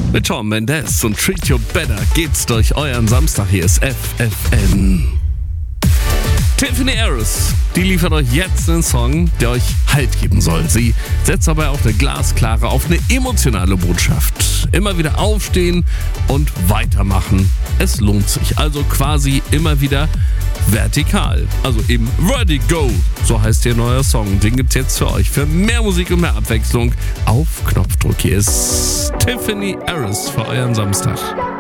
Mit Shawn Mendes und Treat You Better geht's durch euren Samstag. Hier ist FFN. Tiffany Harris, die liefert euch jetzt einen Song, der euch Halt geben soll. Sie setzt dabei auf eine glasklare, auf eine emotionale Botschaft. Immer wieder aufstehen und weitermachen. Es lohnt sich. Also quasi immer wieder vertikal. Also eben Ready Go. So heißt ihr neuer Song. Den gibt's jetzt für euch. Für mehr Musik und mehr Abwechslung auf Knopfdruck. Hier ist Tiffany Harris für euren Samstag.